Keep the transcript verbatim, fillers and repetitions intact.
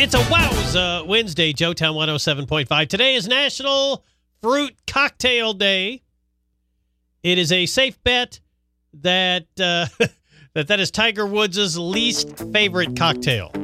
It's a Wowza Wednesday, Joetown one oh seven point five. Today is National Fruit Cocktail Day. It is a safe bet that uh, that that is Tiger Woods' least favorite cocktail.